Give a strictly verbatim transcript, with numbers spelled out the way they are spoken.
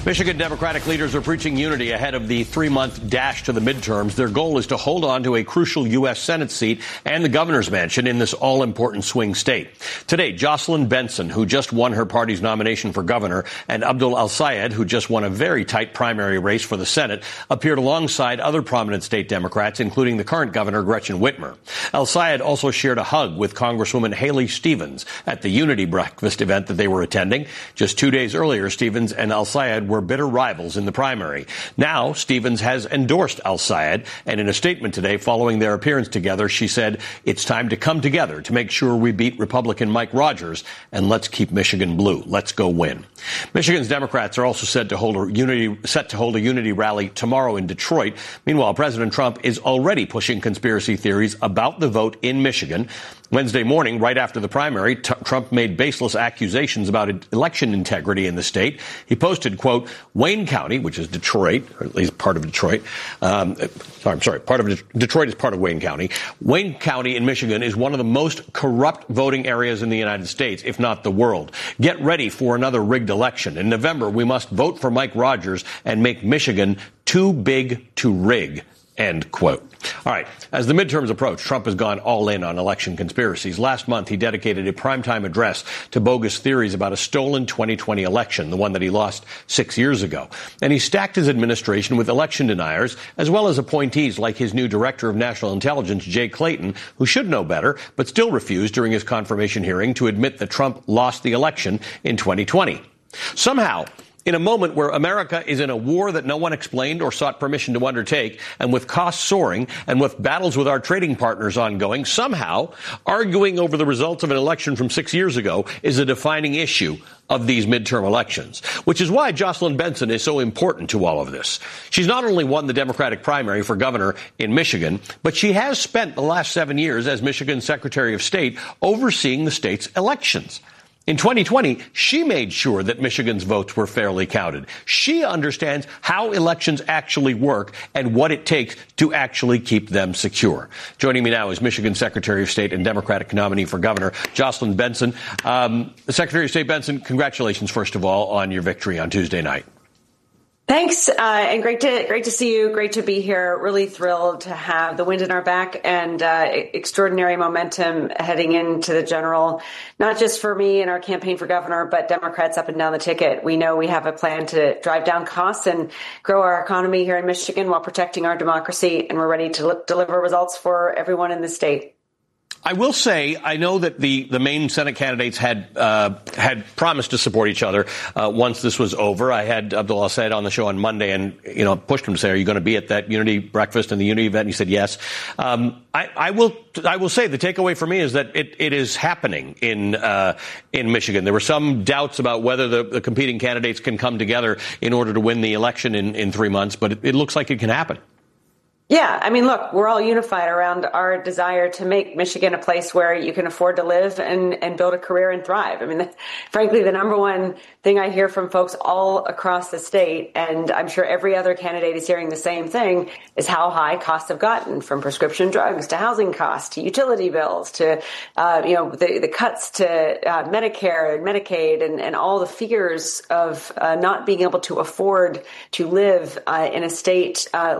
Michigan Democratic leaders are preaching unity ahead of the three-month dash to the midterms. Their goal is to hold on to a crucial U S. Senate seat and the governor's mansion in this all-important swing state. Today, Jocelyn Benson, who just won her party's nomination for governor, and Abdul El-Sayed, who just won a very tight primary race for the Senate, appeared alongside other prominent state Democrats, including the current governor, Gretchen Whitmer. El-Sayed also shared a hug with Congresswoman Haley Stevens at the Unity breakfast event that they were attending. Just two days earlier, Stevens and El-Sayed were bitter rivals in the primary. Now, Stevens has endorsed El-Sayed, and in a statement today following their appearance together, she said, "It's time to come together to make sure we beat Republican Mike Rogers, and let's keep Michigan blue. Let's go win." Michigan's Democrats are also set to hold a unity, set to hold a unity rally tomorrow in Detroit. Meanwhile, President Trump is already pushing conspiracy theories about the vote in Michigan. Wednesday morning, right after the primary, t- Trump made baseless accusations about election integrity in the state. He posted, quote, "Wayne County," which is Detroit, or at least part of Detroit. Um, sorry, I'm sorry, part of De- Detroit is part of Wayne County. Wayne County in Michigan is one of the most corrupt voting areas in the United States, if not the world. Get ready for another rigged election. In November, we must vote for Mike Rogers and make Michigan too big to rig. End quote. All right. As the midterms approach, Trump has gone all in on election conspiracies. Last month, he dedicated a primetime address to bogus theories about a stolen twenty twenty election, the one that he lost six years ago. And he stacked his administration with election deniers, as well as appointees like his new director of national intelligence, Jay Clayton, who should know better, but still refused during his confirmation hearing to admit that Trump lost the election in twenty twenty. Somehow, in a moment where America is in a war that no one explained or sought permission to undertake, and with costs soaring, and with battles with our trading partners ongoing, somehow arguing over the results of an election from six years ago is a defining issue of these midterm elections, which is why Jocelyn Benson is so important to all of this. She's not only won the Democratic primary for governor in Michigan, but she has spent the last seven years as Michigan's Secretary of State overseeing the state's elections. In twenty twenty, she made sure that Michigan's votes were fairly counted. She understands how elections actually work and what it takes to actually keep them secure. Joining me now is Michigan Secretary of State and Democratic nominee for governor, Jocelyn Benson. Um, Secretary of State Benson, congratulations, first of all, on your victory on Tuesday night. Thanks, uh, and great to great to see you. Great to be here. Really thrilled to have the wind in our back and uh, extraordinary momentum heading into the general, not just for me and our campaign for governor, but Democrats up and down the ticket. We know we have a plan to drive down costs and grow our economy here in Michigan while protecting our democracy, and we're ready to li- deliver results for everyone in the state. I will say, I know that the, the main Senate candidates had uh, had promised to support each other uh, once this was over. I had Abdul El-Sayed on the show on Monday and, you know, pushed him to say, are you going to be at that Unity breakfast and the Unity event? And he said yes. Um, I, I will I will say the takeaway for me is that it, it is happening in uh, in Michigan. There were some doubts about whether the, the competing candidates can come together in order to win the election in, in three months, but it, it looks like it can happen. Yeah, I mean, look, we're all unified around our desire to make Michigan a place where you can afford to live and, and build a career and thrive. I mean, the, frankly, the number one thing I hear from folks all across the state, and I'm sure every other candidate is hearing the same thing, is how high costs have gotten, from prescription drugs to housing costs to utility bills to, uh, you know, the, the cuts to uh, Medicare and Medicaid and, and all the fears of uh, not being able to afford to live uh, in a state uh,